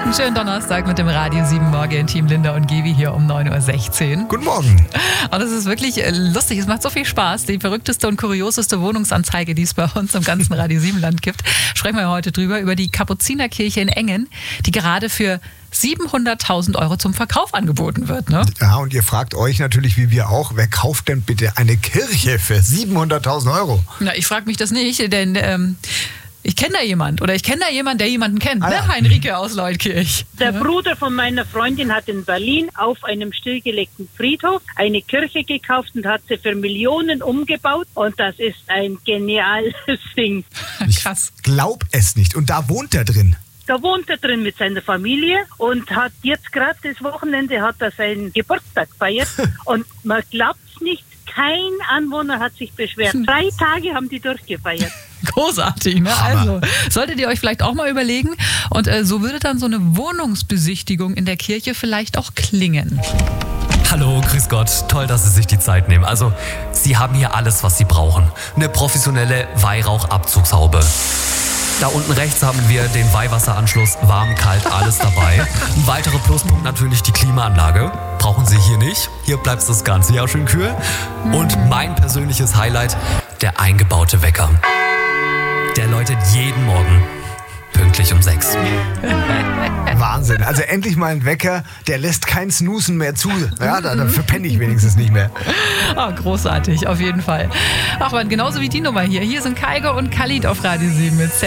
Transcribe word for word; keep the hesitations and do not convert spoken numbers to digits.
Einen schönen Donnerstag mit dem Radio sieben Morgen. Team Linda und Gevi hier um neun Uhr sechzehn. Guten Morgen. Und es ist wirklich lustig, es macht so viel Spaß. Die verrückteste und kurioseste Wohnungsanzeige, die es bei uns im ganzen Radio sieben Land gibt, sprechen wir heute drüber, über die Kapuzinerkirche in Engen, die gerade für siebenhunderttausend Euro zum Verkauf angeboten wird. Ne? Ja, und ihr fragt euch natürlich, wie wir auch, wer kauft denn bitte eine Kirche für siebenhunderttausend Euro? Na, ich frage mich das nicht, denn ähm, ich kenne da jemand oder ich kenne da jemanden, der jemanden kennt. Ah, ja. Ne? Heinrike aus Leutkirch. Der Bruder von meiner Freundin hat in Berlin auf einem stillgelegten Friedhof eine Kirche gekauft und hat sie für Millionen umgebaut. Und das ist ein geniales Ding. Krass. Glaub es nicht. Und da wohnt er drin. Da wohnt er drin mit seiner Familie und hat jetzt gerade das Wochenende hat er seinen Geburtstag gefeiert. Und man glaubt es nicht, kein Anwohner hat sich beschwert. Drei Tage haben die durchgefeiert. Großartig, ne? Also, solltet ihr euch vielleicht auch mal überlegen. Und äh, so würde dann so eine Wohnungsbesichtigung in der Kirche vielleicht auch klingen. Hallo, grüß Gott. Toll, dass Sie sich die Zeit nehmen. Also, Sie haben hier alles, was Sie brauchen. Eine professionelle Weihrauchabzugshaube. Da unten rechts haben wir den Weihwasseranschluss, warm, kalt, alles dabei. Ein weiterer Pluspunkt natürlich die Klimaanlage. Brauchen Sie hier nicht. Hier bleibt das ganze Jahr schön kühl. Und mein persönliches Highlight, der eingebaute Wecker. Der läutet jeden Morgen pünktlich um sechs. Wahnsinn. Also endlich mal ein Wecker, der lässt kein Snoosen mehr zu. Ja, da, da verpenne ich wenigstens nicht mehr. Oh, großartig, auf jeden Fall. Ach man, genauso wie die Nummer hier. Hier sind Kaigo und Khalid auf Radio sieben mit